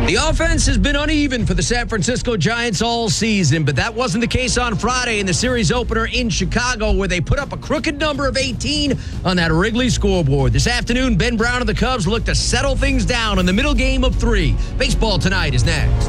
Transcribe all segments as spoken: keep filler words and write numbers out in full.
The offense has been uneven for the San Francisco Giants all season, but that wasn't the case on Friday in the series opener in Chicago, where they put up a crooked number of eighteen on that Wrigley scoreboard. This afternoon, Ben Brown and the Cubs look to settle things down in the middle game of three. Baseball Tonight is next.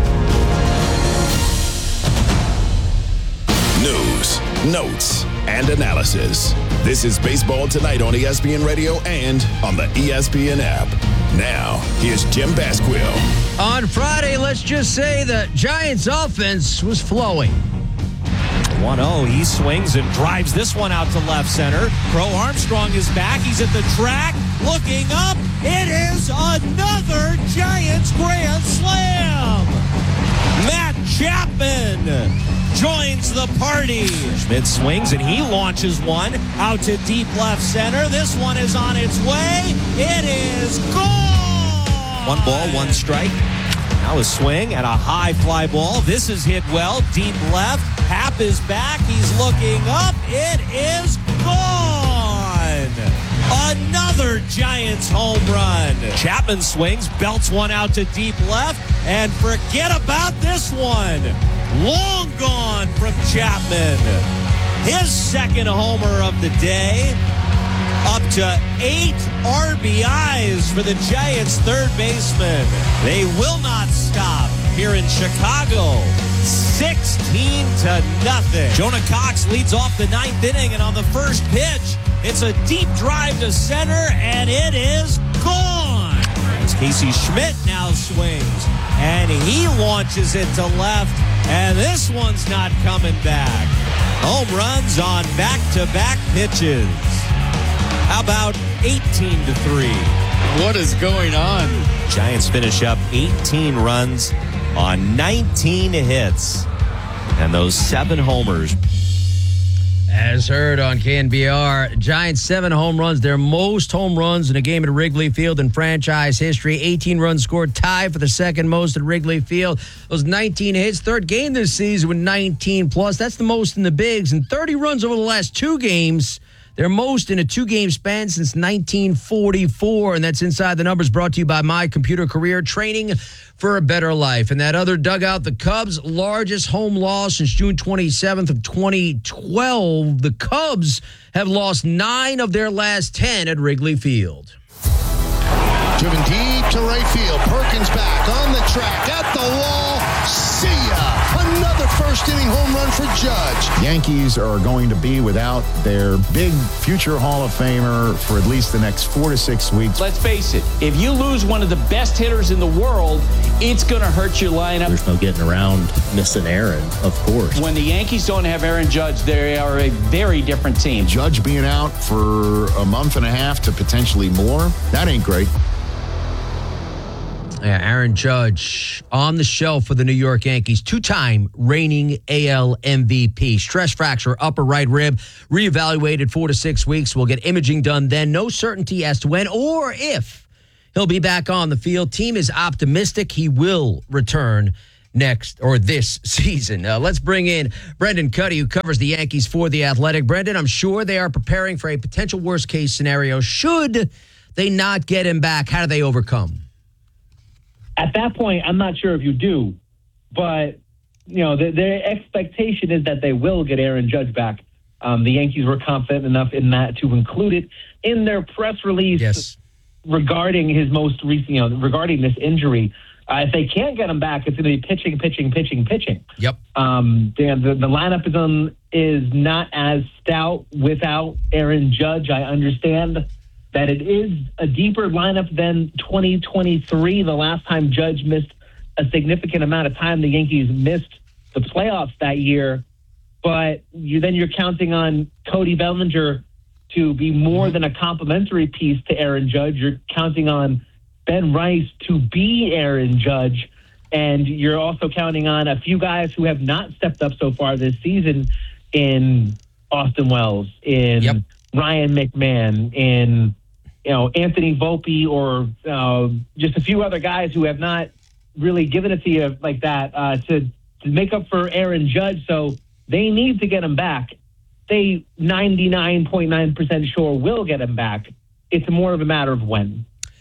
News, notes, and analysis. This is Baseball Tonight on E S P N Radio and on the E S P N app. Now, here's Jim Basquill. On Friday, let's just say the Giants' offense was flowing. one oh, he swings and drives this one out to left center. Crow Armstrong is back. He's at the track, looking up. It is another Giants grand slam. Matt Chapman joins the party. Schmidt swings and he launches one out to deep left center. This one is on its way. It is gone. One ball, one strike. Now a swing and a high fly ball. This is hit well, deep left. Happ is back. He's looking up. It is gone. Another Giants home run. Chapman swings, belts one out to deep left, and forget about this one. Long gone from Chapman. His second homer of the day. Up to eight R B Is for the Giants' third baseman. They will not stop here in Chicago. sixteen to nothing. Jonah Cox leads off the ninth inning, and on the first pitch, it's a deep drive to center, and it is gone. As Casey Schmidt now swings, and he launches it to left, and this one's not coming back. Home runs on back-to-back pitches. How about eighteen to three? What is going on? Giants finish up eighteen runs on nineteen hits. And those seven homers. As heard on K N B R, Giants seven home runs, their most home runs in a game at Wrigley Field in franchise history. eighteen runs scored, tied for the second most at Wrigley Field. Those nineteen hits, third game this season with nineteen plus. That's the most in the bigs. And thirty runs over the last two games. Their most in a two-game span since nineteen forty-four, and that's Inside the Numbers, brought to you by My Computer Career, training for a better life. And that other dugout, the Cubs' largest home loss since June twenty-seventh of twenty twelve. The Cubs have lost nine of their last ten at Wrigley Field. Driven deep to right field. Perkins back on the track, at the wall. See ya! Another first-inning home run for Judge. Yankees are going to be without their big future Hall of Famer for at least the next four to six weeks. Let's face it, if you lose one of the best hitters in the world, it's going to hurt your lineup. There's no getting around missing Aaron, of course. When the Yankees don't have Aaron Judge, they are a very different team. Judge being out for a month and a half to potentially more, that ain't great. Yeah, Aaron Judge on the shelf for the New York Yankees, two-time reigning A L M V P. Stress fracture, upper right rib, reevaluated four to six weeks. We'll get imaging done then. No certainty as to when or if he'll be back on the field. Team is optimistic he will return next or this season. Uh, let's bring in Brendan Cuddy, who covers the Yankees for The Athletic. Brendan, I'm sure they are preparing for a potential worst-case scenario. Should they not get him back, how do they overcome? At that point, I'm not sure if you do, but, you know, the, their expectation is that they will get Aaron Judge back. Um, the Yankees were confident enough in that to include it in their press release yes. regarding his most recent, you know, regarding this injury. Uh, if they can't get him back, it's going to be pitching, pitching, pitching, pitching. Yep. Um, the, the, the lineup is, on, is not as stout without Aaron Judge. I understand that it is a deeper lineup than twenty twenty-three, the last time Judge missed a significant amount of time. The Yankees missed the playoffs that year, but you then you're counting on Cody Bellinger to be more than a complimentary piece to Aaron Judge. You're counting on Ben Rice to be Aaron Judge, and you're also counting on a few guys who have not stepped up so far this season in Austin Wells, in yep. Ryan McMahon, in you know, Anthony Volpe, or uh, just a few other guys who have not really given it to you like that uh, to, to make up for Aaron Judge. So they need to get him back. They ninety-nine point nine percent sure will get him back. It's more of a matter of when.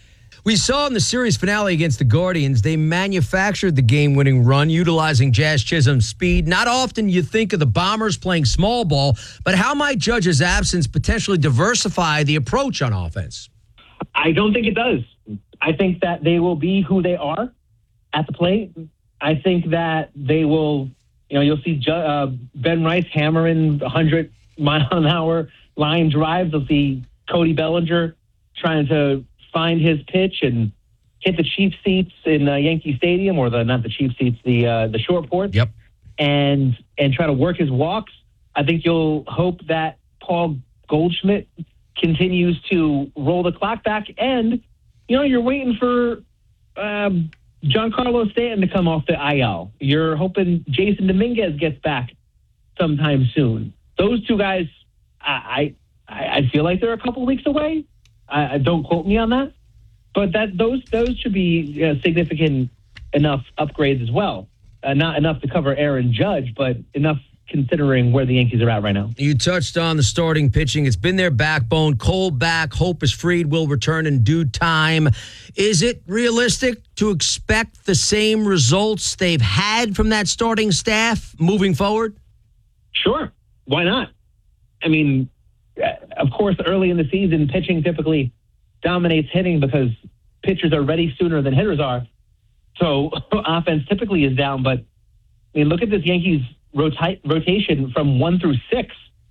We saw in the series finale against the Guardians, they manufactured the game-winning run utilizing Jazz Chisholm's speed. Not often you think of the Bombers playing small ball, but how might Judge's absence potentially diversify the approach on offense? I don't think it does. I think that they will be who they are at the plate. I think that they will, you know, you'll see uh, Ben Rice hammering one hundred mile an hour line drives. You'll see Cody Bellinger trying to find his pitch and hit the cheap seats in uh, Yankee Stadium, or the not the cheap seats, the uh, the short porch. Yep. And and try to work his walks. I think you'll hope that Paul Goldschmidt continues to roll the clock back, and you know you're waiting for um, Giancarlo Stanton to come off the I L. You're hoping Jason Dominguez gets back sometime soon. Those two guys, I I, I feel like they're a couple weeks away. I, don't quote me on that, but that those those should be uh, significant enough upgrades as well. Uh, not enough to cover Aaron Judge, but enough considering where the Yankees are at right now. You touched on the starting pitching. It's been their backbone. Cole back. Hope is freed. Will return in due time. Is it realistic to expect the same results they've had from that starting staff moving forward? Sure. Why not? I mean, of course, early in the season, pitching typically dominates hitting because pitchers are ready sooner than hitters are. So offense typically is down. But, I mean, look at this Yankees rota- rotation from one through six.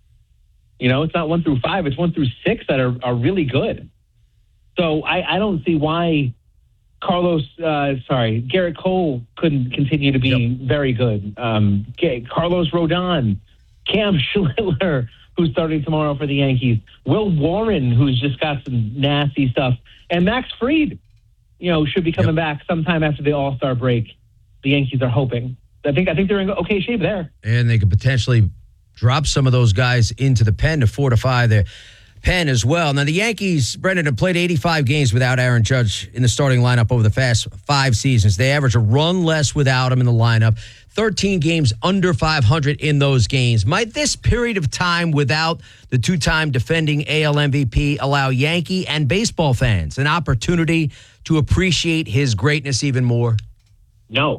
You know, it's not one through five. It's one through six that are, are really good. So I, I don't see why Carlos, uh, sorry, Garrett Cole couldn't continue to be yep. very good. Um, Carlos Rodon, Cam Schlittler, who's starting tomorrow for the Yankees, Will Warren, who's just got some nasty stuff, and Max Fried, you know, should be coming yep. back sometime after the All-Star break. The Yankees are hoping. I think I think they're in okay shape there. And they could potentially drop some of those guys into the pen to fortify their pen as well. Now, the Yankees, Brendan, have played eighty-five games without Aaron Judge in the starting lineup over the past five seasons. They average a run less without him in the lineup. thirteen games under five hundred in those games. Might this period of time without the two-time defending A L M V P allow Yankee and baseball fans an opportunity to appreciate his greatness even more? No.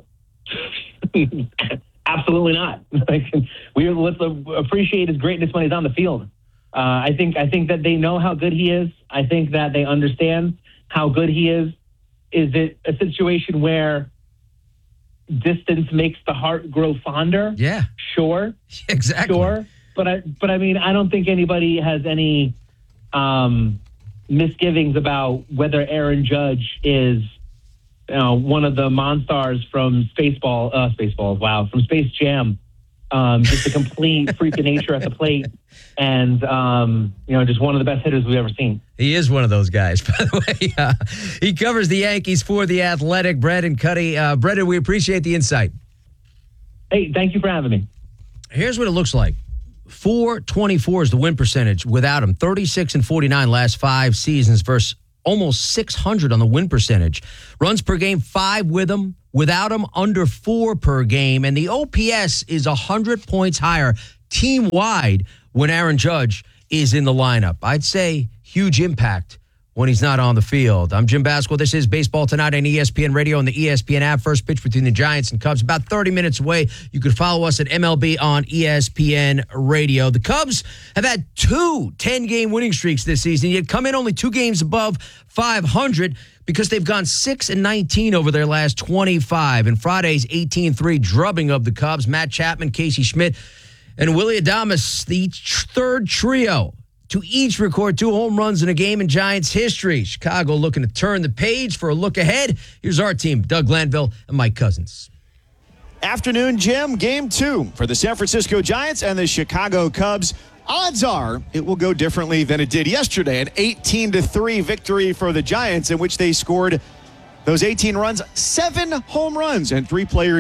Absolutely not. we let's appreciate his greatness when he's on the field. Uh, I think I think that they know how good he is. I think that they understand how good he is. Is it a situation where distance makes the heart grow fonder? Yeah. Sure. Exactly. Sure. But I but I mean I don't think anybody has any um, misgivings about whether Aaron Judge is you know, one of the Monstars from Spaceball, uh, Spaceballs, wow, from Space Jam. Um, just a complete freak of nature at the plate, and um, you know, just one of the best hitters we've ever seen. He is one of those guys, by the way. Uh, he covers the Yankees for The Athletic. Brendan Cuddy. Uh, Brendan, we appreciate the insight. Hey, thank you for having me. Here's what it looks like. four twenty-four is the win percentage without him. thirty-six and forty-nine last five seasons versus almost six hundred on the win percentage. Runs per game, five with him. Without him, under four per game. And the O P S is one hundred points higher team-wide when Aaron Judge is in the lineup. I'd say huge impact when he's not on the field. I'm Jim Basquill. This is Baseball Tonight on E S P N Radio and the E S P N app. First pitch between the Giants and Cubs, about thirty minutes away. You can follow us at M L B on E S P N Radio. The Cubs have had two ten-game winning streaks this season, yet come in only two games above five hundred because they've gone six and nineteen over their last twenty-five. And Friday's eighteen three drubbing of the Cubs, Matt Chapman, Casey Schmidt, and Willy Adames, the tr- third trio to each record two home runs in a game in Giants history. Chicago looking to turn the page for a look ahead. Here's our team, Doug Glanville and Mike Cousins. Afternoon, Jim. Game two for the San Francisco Giants and the Chicago Cubs. Odds are it will go differently than it did yesterday. An eighteen to three victory for the Giants in which they scored those eighteen runs, seven home runs, and three players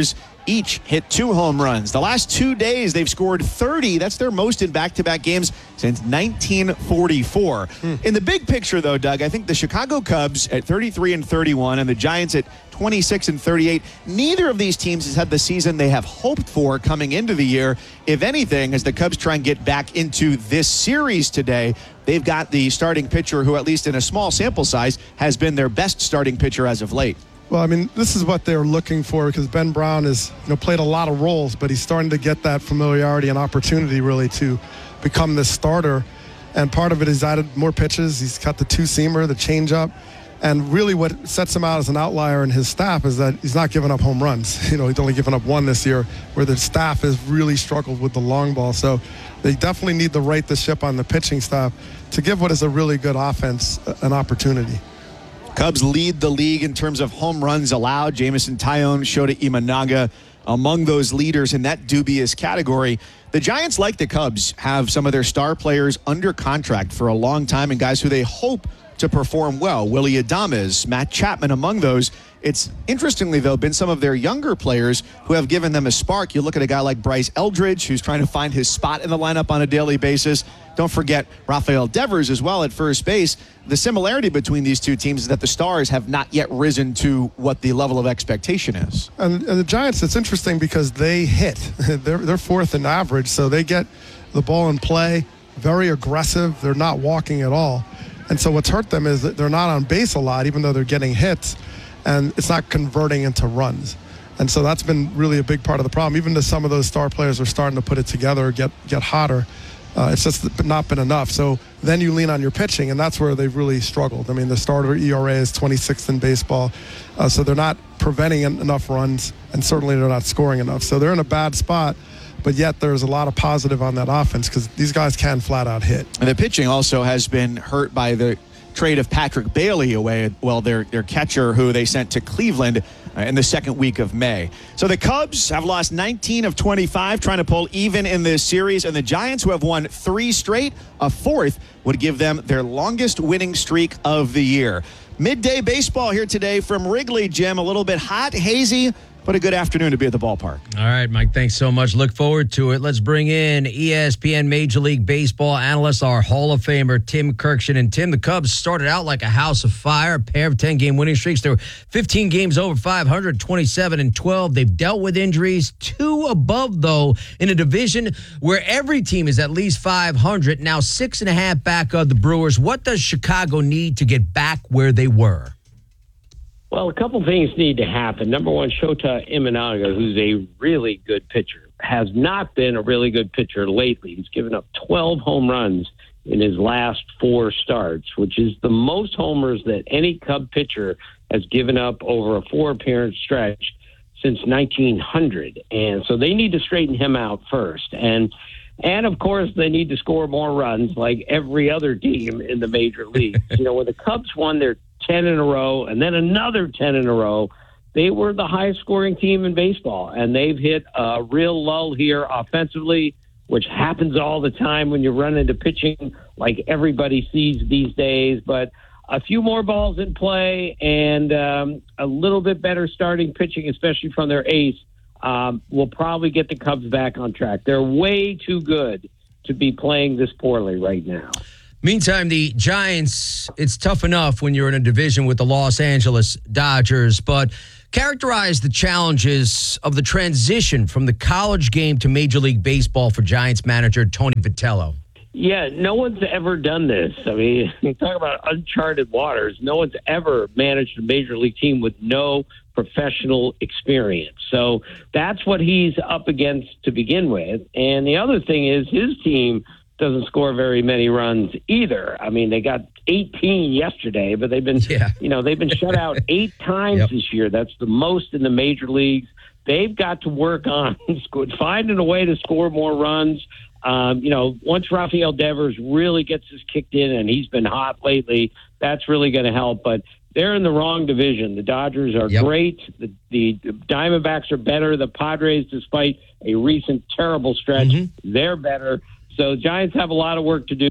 each hit two home runs. The last two days, they've scored thirty. That's their most in back-to-back games since nineteen forty-four. Hmm. In the big picture, though, Doug, I think the Chicago Cubs at thirty-three and thirty-one and the Giants at twenty-six and thirty-eight, neither of these teams has had the season they have hoped for coming into the year. If anything, as the Cubs try and get back into this series today, they've got the starting pitcher who, at least in a small sample size, has been their best starting pitcher as of late. Well, I mean, this is what they're looking for because Ben Brown has, you know, played a lot of roles, but he's starting to get that familiarity and opportunity really to become this starter. And part of it is added more pitches. He's got the two-seamer, the changeup. And really what sets him out as an outlier in his staff is that he's not giving up home runs. You know, he's only given up one this year, where the staff has really struggled with the long ball. So they definitely need to right the ship on the pitching staff to give what is a really good offense an opportunity. Cubs lead the league in terms of home runs allowed. Jameson Taillon, Shota Imanaga among those leaders in that dubious category. The Giants, like the Cubs, have some of their star players under contract for a long time and guys who they hope to perform well. Willy Adames, Matt Chapman among those. It's interestingly, though, been some of their younger players who have given them a spark. You look at a guy like Bryce Eldridge, who's trying to find his spot in the lineup on a daily basis. Don't forget Rafael Devers as well at first base. The similarity between these two teams is that the Stars have not yet risen to what the level of expectation is. And, and the Giants, it's interesting because they hit. they're, they're fourth in average, so they get the ball in play, very aggressive. They're not walking at all. And so what's hurt them is that they're not on base a lot, even though they're getting hits, and it's not converting into runs. And so that's been really a big part of the problem. Even though some of those star players are starting to put it together, get get hotter, uh, it's just not been enough. So then you lean on your pitching, and that's where they've really struggled. I mean, the starter E R A is twenty-sixth in baseball, uh, so they're not preventing enough runs, and certainly they're not scoring enough. So they're in a bad spot. But yet there's a lot of positive on that offense because these guys can flat out hit. And the pitching also has been hurt by the trade of Patrick Bailey away, well, their, their catcher who they sent to Cleveland uh, in the second week of May. So the Cubs have lost nineteen of twenty-five, trying to pull even in this series. And the Giants, who have won three straight, a fourth, would give them their longest winning streak of the year. Midday baseball here today from Wrigley, Jim. A little bit hot, hazy, but a good afternoon to be at the ballpark. All right, Mike, thanks so much. Look forward to it. Let's bring in E S P N Major League Baseball analyst, our Hall of Famer, Tim Kurkjian. And Tim, the Cubs started out like a house of fire, a pair of ten-game winning streaks. They were fifteen games over five hundred, twenty-seven and twelve. They've dealt with injuries, two above, though, in a division where every team is at least five hundred. Now six and a half back of the Brewers. What does Chicago need to get back where they were? Well, a couple things need to happen. Number one, Shota Imanaga, who's a really good pitcher, has not been a really good pitcher lately. He's given up twelve home runs in his last four starts, which is the most homers that any Cub pitcher has given up over a four-appearance stretch since nineteen hundred. And so they need to straighten him out first. And, and of course, they need to score more runs like every other team in the major leagues. You know, when the Cubs won their ten in a row and then another ten in a row, they were the highest scoring team in baseball, and they've hit a real lull here offensively, which happens all the time when you run into pitching like everybody sees these days. But a few more balls in play and um, a little bit better starting pitching, especially from their ace, um, will probably get the Cubs back on track. They're way too good to be playing this poorly right now. Meantime, the Giants, it's tough enough when you're in a division with the Los Angeles Dodgers, but characterize the challenges of the transition from the college game to Major League Baseball for Giants manager Tony Vitello. Yeah, no one's ever done this. I mean, you talk about uncharted waters. No one's ever managed a Major League team with no professional experience. So that's what he's up against to begin with. And the other thing is his team doesn't score very many runs either. I mean, they got eighteen yesterday, but they've been, yeah. you know, they've been shut out eight times yep. this year. That's the most in the major leagues. They've got to work on finding a way to score more runs. Um, you know, once Rafael Devers really gets his kicked in, and he's been hot lately, that's really going to help. But they're in the wrong division. The Dodgers are yep. great. The, the Diamondbacks are better. The Padres, despite a recent terrible stretch, mm-hmm. they're better. So Giants have a lot of work to do.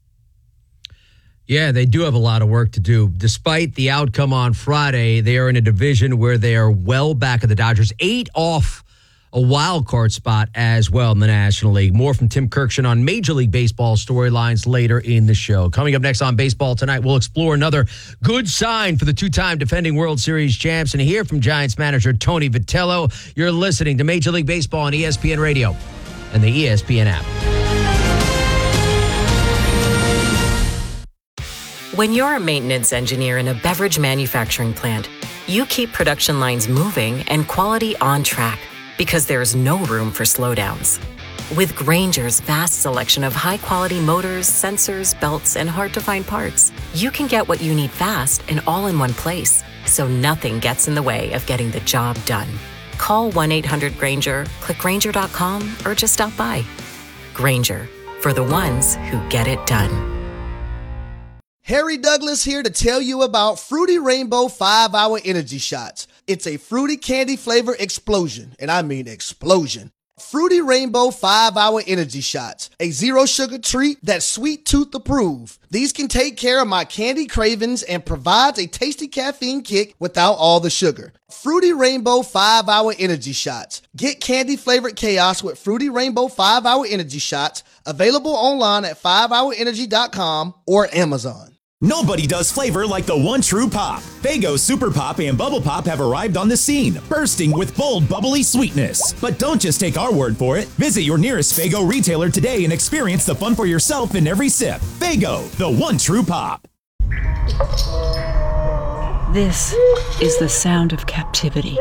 Yeah, they do have a lot of work to do. Despite the outcome on Friday, they are in a division where they are well back of the Dodgers, eight off a wild card spot as well in the National League. More from Tim Kirkshin on Major League Baseball storylines later in the show. Coming up next on Baseball Tonight, we'll explore another good sign for the two-time defending World Series champs and hear from Giants manager Tony Vitello. You're listening to Major League Baseball on E S P N Radio and the E S P N app. When you're a maintenance engineer in a beverage manufacturing plant, you keep production lines moving and quality on track because there's no room for slowdowns. With Grainger's vast selection of high-quality motors, sensors, belts, and hard-to-find parts, you can get what you need fast and all in one place, so nothing gets in the way of getting the job done. Call one eight hundred Grainger, click Grainger dot com, or just stop by. Grainger, for the ones who get it done. Harry Douglas here to tell you about Fruity Rainbow five hour Energy Shots. It's a fruity candy flavor explosion, and I mean explosion. Fruity Rainbow five hour Energy Shots, a zero sugar treat that's sweet tooth approved. These can take care of my candy cravings and provides a tasty caffeine kick without all the sugar. Fruity Rainbow five hour Energy Shots. Get candy flavored chaos with Fruity Rainbow five hour Energy Shots, available online at five hour energy dot com or Amazon. Nobody does flavor like the one true pop. Faygo Super Pop and Bubble Pop have arrived on the scene, bursting with bold, bubbly sweetness. But don't just take our word for it. Visit your nearest Faygo retailer today and experience the fun for yourself in every sip. Faygo, the one true pop. This is the sound of captivity.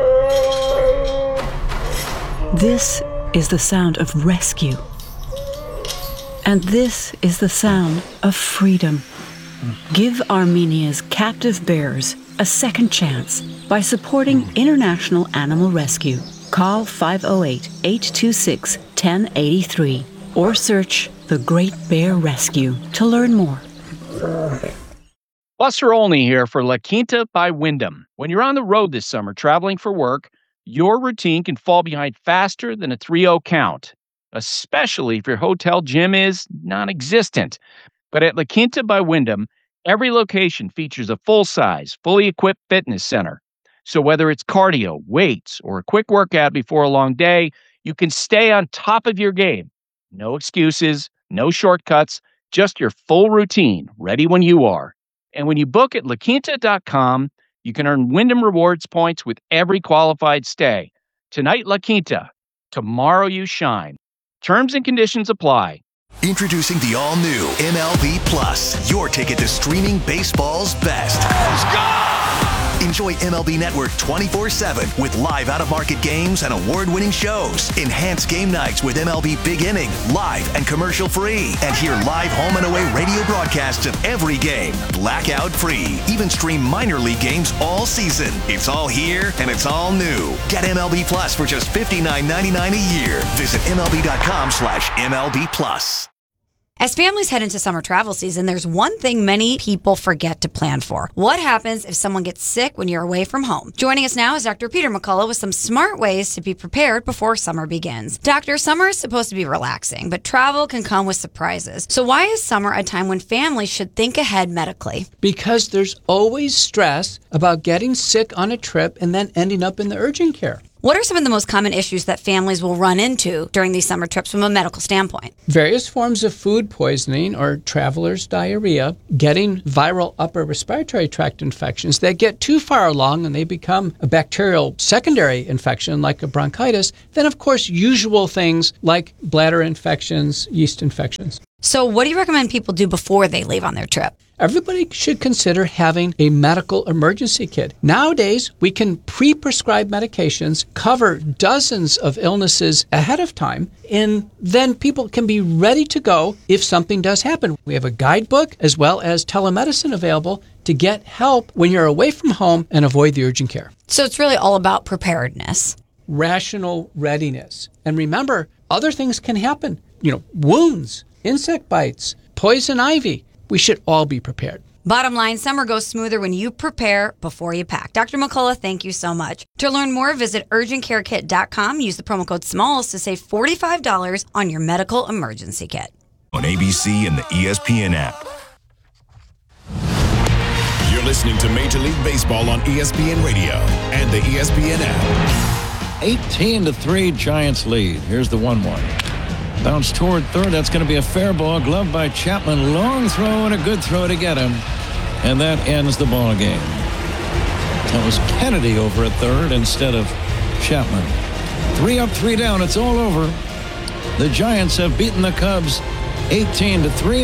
This is the sound of rescue. And this is the sound of freedom. Give Armenia's captive bears a second chance by supporting International Animal Rescue. Call five oh eight, eight two six, one oh eight three or search The Great Bear Rescue to learn more. Buster Olney here for La Quinta by Wyndham. When you're on the road this summer traveling for work, your routine can fall behind faster than a three oh count, especially if your hotel gym is non-existent. But at La Quinta by Wyndham, every location features a full-size, fully equipped fitness center. So whether it's cardio, weights, or a quick workout before a long day, you can stay on top of your game. No excuses, no shortcuts, just your full routine, ready when you are. And when you book at la quinta dot com, you can earn Wyndham Rewards points with every qualified stay. Tonight, La Quinta. Tomorrow, you shine. Terms and conditions apply. Introducing the all-new M L B Plus, your ticket to streaming baseball's best. Let's go! Enjoy M L B Network twenty-four seven with live out-of-market games and award-winning shows. Enhance game nights with M L B Big Inning, live and commercial-free. And hear live home and away radio broadcasts of every game, blackout-free. Even stream minor league games all season. It's all here and it's all new. Get M L B Plus for just fifty-nine ninety-nine a year. Visit M L B dot com slash M L B Plus. As families head into summer travel season, there's one thing many people forget to plan for. What happens if someone gets sick when you're away from home? Joining us now is Doctor Peter McCullough with some smart ways to be prepared before summer begins. Doctor, summer is supposed to be relaxing, but travel can come with surprises. So why is summer a time when families should think ahead medically? Because there's always stress about getting sick on a trip and then ending up in the urgent care. What are some of the most common issues that families will run into during these summer trips from a medical standpoint? Various forms of food poisoning or traveler's diarrhea, getting viral upper respiratory tract infections that get too far along and they become a bacterial secondary infection like a bronchitis. Then, of course, usual things like bladder infections, yeast infections. So what do you recommend people do before they leave on their trip? Everybody should consider having a medical emergency kit. Nowadays, we can pre-prescribe medications, cover dozens of illnesses ahead of time, and then people can be ready to go if something does happen. We have a guidebook as well as telemedicine available to get help when you're away from home and avoid the urgent care. So it's really all about preparedness. Rational readiness. And remember, other things can happen. You know, wounds, insect bites, poison ivy. We should all be prepared. Bottom line, summer goes smoother when you prepare before you pack. Doctor McCullough, thank you so much. To learn more, visit urgent care kit dot com. Use the promo code SMALLS to save forty-five dollars on your medical emergency kit. On A B C and the E S P N app. You're listening to Major League Baseball on E S P N Radio and the E S P N app. eighteen to three Giants lead. Here's the one one. Bounce toward third. That's going to be a fair ball. Gloved by Chapman. Long throw and a good throw to get him. And that ends the ball game. That was Kennedy over at third instead of Chapman. Three up, three down. It's all over. The Giants have beaten the Cubs eighteen to three.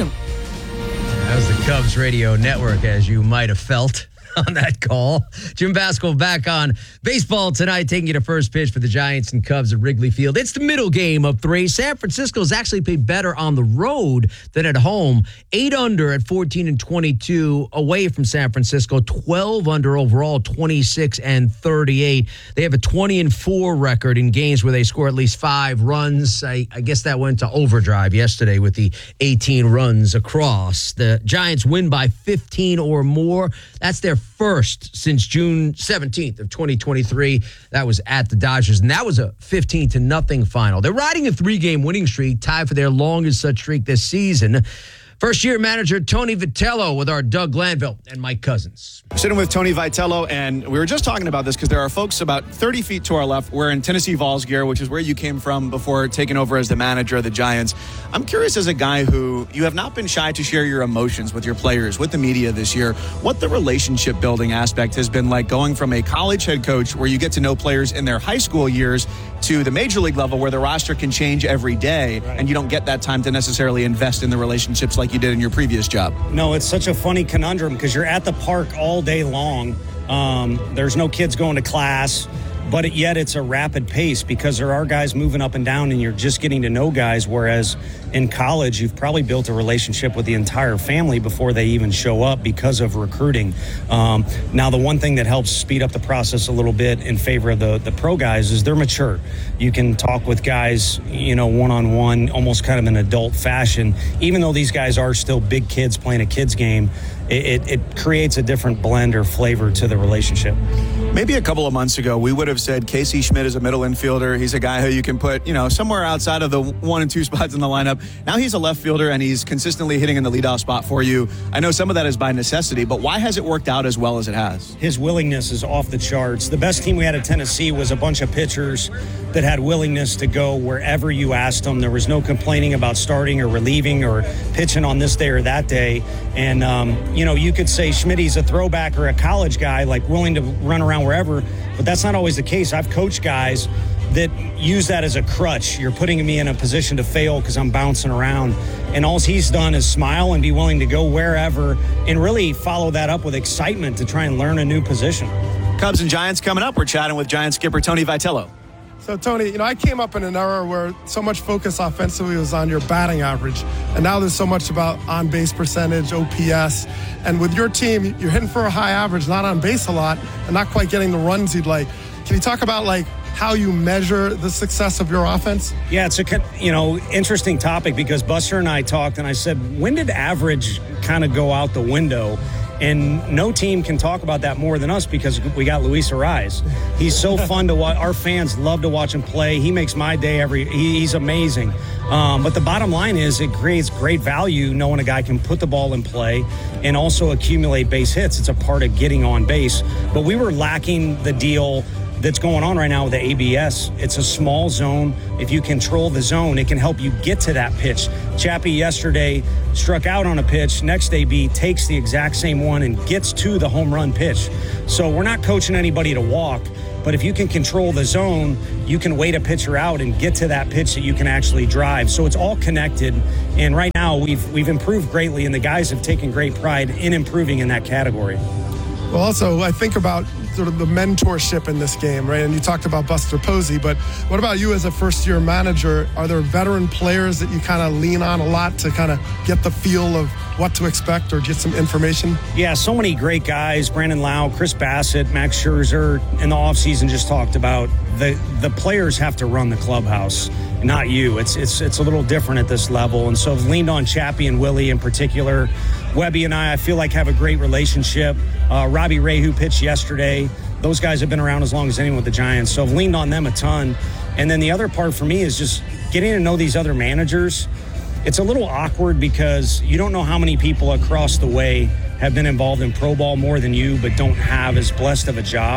That was the Cubs radio network, as you might have felt on that call. Jim Basco back on Baseball Tonight, taking you to first pitch for the Giants and Cubs at Wrigley Field. It's the middle game of three. San Francisco's actually played better on the road than at home. Eight under at fourteen and twenty-two away from San Francisco. twelve under overall, twenty-six and thirty-eight. They have a twenty and four record in games where they score at least five runs. I, I guess that went to overdrive yesterday with the eighteen runs across. The Giants win by fifteen or more. That's their first since June seventeenth of twenty twenty-three. That was at the Dodgers, and that was a fifteen to nothing final. They're riding a three-game winning streak, tied for their longest such streak this season. First-year manager Tony Vitello with our Doug Glanville and Mike Cousins. Sitting with Tony Vitello, and we were just talking about this because there are folks about thirty feet to our left wearing Tennessee Vols gear, which is where you came from before taking over as the manager of the Giants. I'm curious, as a guy who you have not been shy to share your emotions with your players, with the media this year, what the relationship building aspect has been like going from a college head coach where you get to know players in their high school years to the major league level where the roster can change every day, right, and you don't get that time to necessarily invest in the relationships like you did in your previous job. No, it's such a funny conundrum because you're at the park all day long. Um, there's no kids going to class, but yet it's a rapid pace because there are guys moving up and down and you're just getting to know guys, whereas in college you've probably built a relationship with the entire family before they even show up because of recruiting. Um, now, the one thing that helps speed up the process a little bit in favor of the, the pro guys is they're mature. You can talk with guys, you know, one-on-one, almost kind of an adult fashion. Even though these guys are still big kids playing a kid's game, it, it creates a different blend or flavor to the relationship. Maybe a couple of months ago, we would have said Casey Schmidt is a middle infielder. He's a guy who you can put, you know, somewhere outside of the one and two spots in the lineup. Now he's a left fielder, and he's consistently hitting in the leadoff spot for you. I know some of that is by necessity, but why has it worked out as well as it has? His willingness is off the charts. The best team we had at Tennessee was a bunch of pitchers that had willingness to go wherever you asked them. There was no complaining about starting or relieving or pitching on this day or that day. And, um, you know, you could say Schmidt's a throwback or a college guy, like willing to run around wherever, but that's not always the case. I've coached guys that use that as a crutch. You're putting me in a position to fail because I'm bouncing around. And all he's done is smile and be willing to go wherever and really follow that up with excitement to try and learn a new position. Cubs and Giants coming up. We're chatting with Giants skipper Tony Vitello. So, Tony, you know, I came up in an era where so much focus offensively was on your batting average. And now there's so much about on-base percentage, O P S. And with your team, you're hitting for a high average, not on base a lot, and not quite getting the runs you'd like. Can you talk about, like, how you measure the success of your offense? Yeah, it's a, you know, interesting topic because Buster and I talked, and I said, when did average kind of go out the window? And no team can talk about that more than us because we got Luis Arraez. He's so fun to watch. Our fans love to watch him play. He makes my day every he, he's amazing. Um, but the bottom line is it creates great value knowing a guy can put the ball in play and also accumulate base hits. It's a part of getting on base. But we were lacking the deal that's going on right now with the A B S. It's a small zone. If you control the zone, it can help you get to that pitch. Chappie yesterday struck out on a pitch. Next A B takes the exact same one and gets to the home run pitch. So we're not coaching anybody to walk, but if you can control the zone, you can wait a pitcher out and get to that pitch that you can actually drive. So it's all connected. And right now we've we've improved greatly, and the guys have taken great pride in improving in that category. Well, also, I think about sort of the mentorship in this game, right? And you talked about Buster Posey, but what about you as a first-year manager? Are there veteran players that you kind of lean on a lot to kind of get the feel of what to expect or get some information? Yeah, so many great guys. Brandon Lau, Chris Bassett, Max Scherzer in the offseason just talked about the the players have to run the clubhouse, not you. It's it's it's a little different at this level. And so I've leaned on Chappie and Willie in particular. Webby and I, I feel like, have a great relationship. Uh, Robbie Ray, who pitched yesterday, those guys have been around as long as anyone with the Giants. So I've leaned on them a ton. And then the other part for me is just getting to know these other managers. It's a little awkward because you don't know how many people across the way have been involved in pro ball more than you, but don't have as blessed of a job.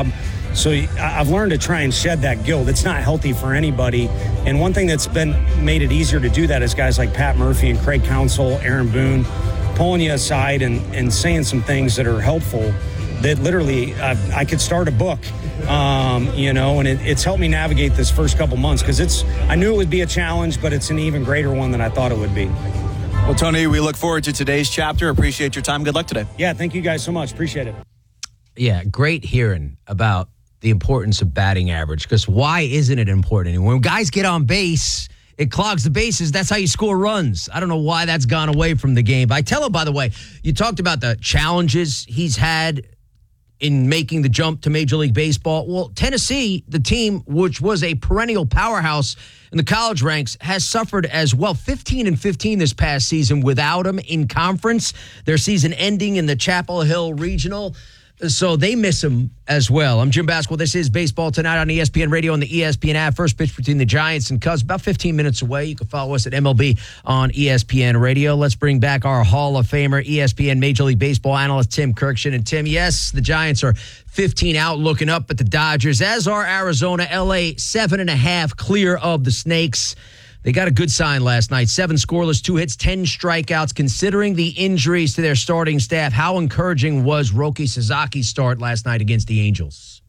So I've learned to try and shed that guilt. It's not healthy for anybody. And one thing that's been made it easier to do that is guys like Pat Murphy and Craig Counsell, Aaron Boone, pulling you aside and, and saying some things that are helpful that literally uh, I could start a book, um, you know, and it, it's helped me navigate this first couple months because it's, I knew it would be a challenge, but it's an even greater one than I thought it would be. Well, Tony, we look forward to today's chapter. Appreciate your time. Good luck today. Yeah, thank you guys so much. Appreciate it. Yeah, great hearing about the importance of batting average, because why isn't it important anymore? When guys get on base, it clogs the bases. That's how you score runs. I don't know why that's gone away from the game. Vitello, by the way, you talked about the challenges he's had in making the jump to Major League Baseball. Well, Tennessee, the team which was a perennial powerhouse in the college ranks, has suffered as well. fifteen and fifteen this past season without him in conference. Their season ending in the Chapel Hill Regional. So they miss him as well. I'm Jim Basquill. This is Baseball Tonight on E S P N Radio and the E S P N app. First pitch between the Giants and Cubs, about fifteen minutes away. You can follow us at M L B on E S P N Radio. Let's bring back our Hall of Famer, E S P N Major League Baseball analyst Tim Kirkshin. And Tim, yes, the Giants are fifteen out looking up at the Dodgers, as are Arizona. L A seven and a half clear of the Snakes. They got a good sign last night. Seven scoreless, two hits, ten strikeouts. Considering the injuries to their starting staff, how encouraging was Roki Sazaki's start last night against the Angels?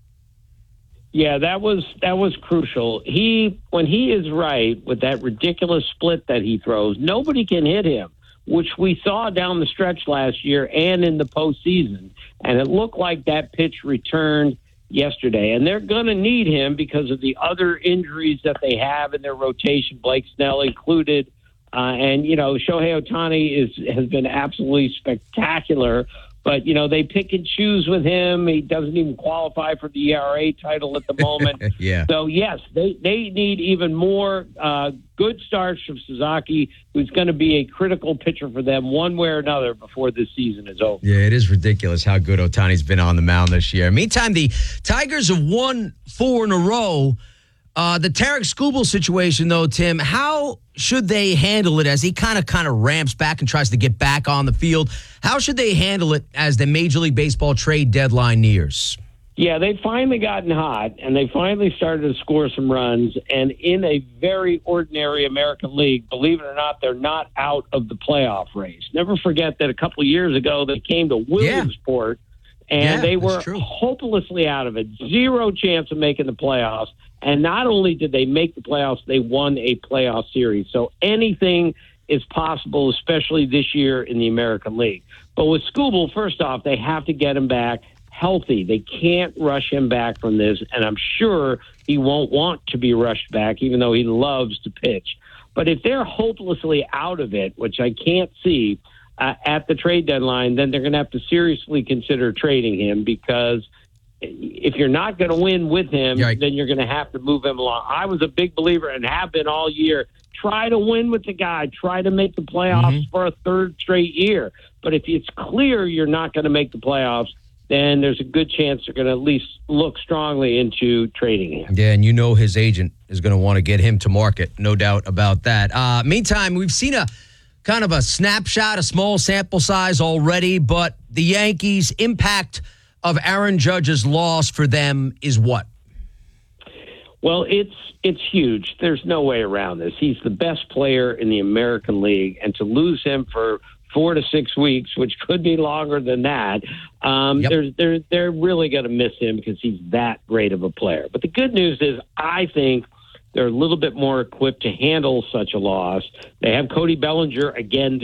Yeah, that was that was crucial. He when he is right with that ridiculous split that he throws, nobody can hit him, which we saw down the stretch last year and in the postseason. And it looked like that pitch returned yesterday, and they're going to need him because of the other injuries that they have in their rotation, Blake Snell included. Uh, and, you know, Shohei Ohtani is, has been absolutely spectacular, but, you know, they pick and choose with him. He doesn't even qualify for the E R A title at the moment. Yeah. So, yes, they, they need even more uh, good starts from Sasaki, who's going to be a critical pitcher for them one way or another before this season is over. Yeah, it is ridiculous how good Ohtani's been on the mound this year. Meantime, the Tigers have won four in a row. Uh, the Tarek Skubal situation, though, Tim, how should they handle it as he kind of kind of ramps back and tries to get back on the field? How should they handle it as the Major League Baseball trade deadline nears? Yeah, they've finally gotten hot, and they finally started to score some runs. And in a very ordinary American League, believe it or not, they're not out of the playoff race. Never forget that a couple of years ago, they came to Williamsport, yeah. and yeah, they were hopelessly out of it. Zero chance of making the playoffs. And not only did they make the playoffs, they won a playoff series. So anything is possible, especially this year in the American League. But with Skubal, first off, they have to get him back healthy. They can't rush him back from this, and I'm sure he won't want to be rushed back, even though he loves to pitch. But if they're hopelessly out of it, which I can't see uh, at the trade deadline, then they're going to have to seriously consider trading him, because if you're not going to win with him, Yikes. then you're going to have to move him along. I was a big believer and have been all year. Try to win with the guy. Try to make the playoffs mm-hmm. for a third straight year. But if it's clear you're not going to make the playoffs, then there's a good chance they're going to at least look strongly into trading him. Yeah, and you know his agent is going to want to get him to market, no doubt about that. Uh, meantime, we've seen a kind of a snapshot, a small sample size already, but the Yankees' impact of Aaron Judge's loss for them is what? Well, it's it's huge. There's no way around this. He's the best player in the American League, and to lose him for four to six weeks, which could be longer than that, um, yep. they're, they're, they're really going to miss him because he's that great of a player. But the good news is I think they're a little bit more equipped to handle such a loss. They have Cody Bellinger again